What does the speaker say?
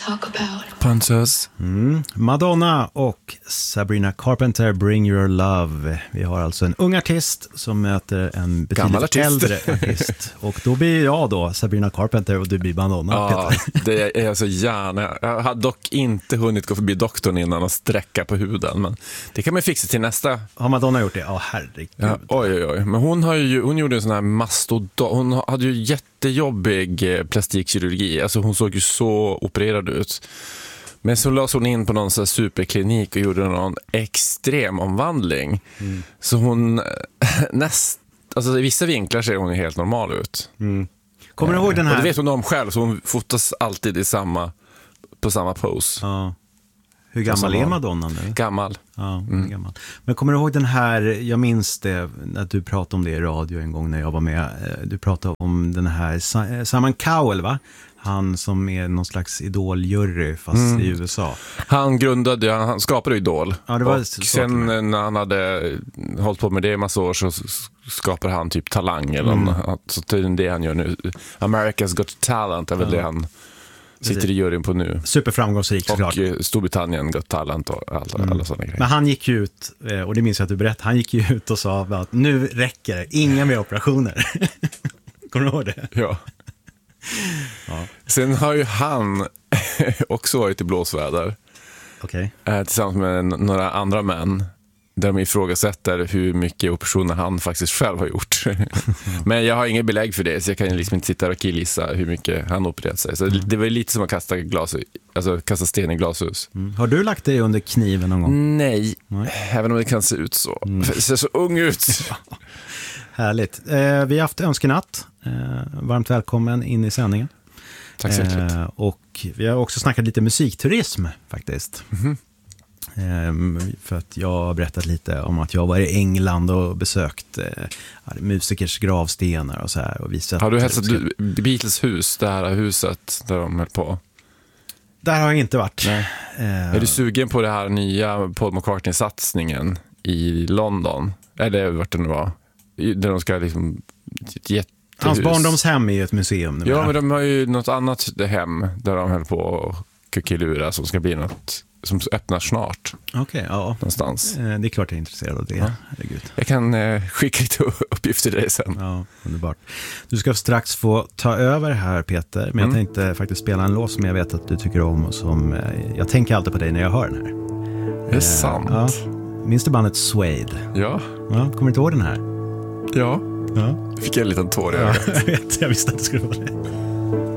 talk about. Princess. Madonna och Sabrina Carpenter, Bring Your Love. Vi har alltså en ung artist som möter en betydligt äldre artist. Och då blir jag då Sabrina Carpenter och du blir Madonna. Ja, det är jag så gärna. Jag har dock inte hunnit gå förbi doktorn innan och sträcka på huden. Men det kan man fixa till nästa. Har Madonna gjort det? Ja, herregud. Ja, oj. Men hon gjorde en sån här mastodon. Hon hade ju jättejobbig plastikkirurgi. Alltså hon såg ju så opererad ut. Men så lades hon in på någon sån här superklinik och gjorde någon extrem omvandling. Så hon alltså i vissa vinklar ser hon helt normal ut. Kommer du ihåg den här? Och det vet hon om själv, så hon fotas alltid på samma pose. Ja. Hur gammal är Madonna nu? Gammal. Ja, gammal. Men kommer du ihåg den här, jag minns det när du pratade om det i radio en gång när jag var med. Du pratade om den här Simon Cowell, va? Han som är någon slags idoljury fast i USA. Han skapade Idol. Ja, det var och sen när han hade hållit på med det i massa år så skapade han typ Talang eller något. Så det är det han gör nu. America's Got Talent är väl det han sitter i juryn på nu. Superframgångsrik såklart. Och Storbritannien Got Talent och alla sådana grejer. Men han gick ju ut, och det minns jag att du berättade, han gick ju ut och sa att nu räcker det, inga mer operationer. Kommer du ihåg det? Ja. Sen har ju han också varit i blåsväder. Okej. Tillsammans med några andra män. Där de ifrågasätter hur mycket operationer han faktiskt själv har gjort. Men jag har inget belägg för det, så jag kan liksom inte sitta och killgissa hur mycket han opererat sig. Så det var lite som att kasta sten i glashus. Har du lagt dig under kniven någon gång? Nej. Även om det kan se ut så. Det ser så ung ut. Härligt. Vi har haft önskenatt. Varmt välkommen in i sändningen. Tack så hjärtligt. Och vi har också snackat lite musikturism faktiskt. För att jag har berättat lite om att jag var i England och besökt musikers gravstenar och så här. Och visat. Har du hälsat Beatles hus, det här huset där de höll på? Där har jag inte varit. Är du sugen på det här nya Paul McCartney-satsningen i London? Eller vart det nu var? Där de ska liksom... Hans barndomshem är ju ett museum nu. Ja, men de har ju något annat hem där de höll på och kuckilura som ska bli något som öppnar snart. Okej, ja. Någonstans. Det är klart jag är intresserad av det. Ja. Jag kan skicka lite uppgifter till dig sen. Ja, underbart. Du ska strax få ta över här, Peter. Men jag tänkte faktiskt spela en låt som jag vet att du tycker om och som jag tänker alltid på dig när jag hör den här. Det är sant. Ja. Minns du bandet Suede? Ja. Kommer du inte ihåg den här? Ja. Fick jag en liten tår i ögat. Jag visste att det skulle vara det.